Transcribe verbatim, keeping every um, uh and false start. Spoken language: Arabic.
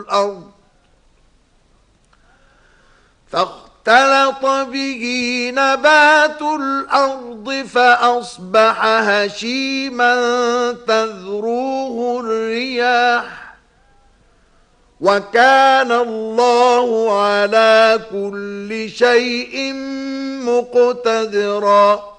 الأرض فاختلط به نبات الأرض فأصبح هشيما تذروه الرياح وكان الله على كل شيء مقتدرا